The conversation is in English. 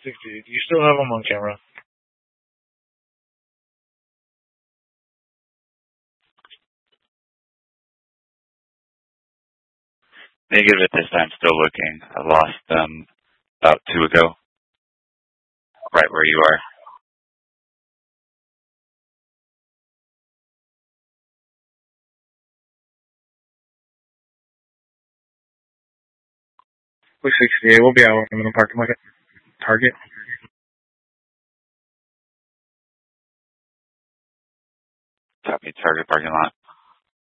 60. Do you still have them on camera? Negative at this time, still looking. I lost them about 2 ago. Right where you are. We're 68. We'll be out in the parking lot. Target. Copy, target parking lot.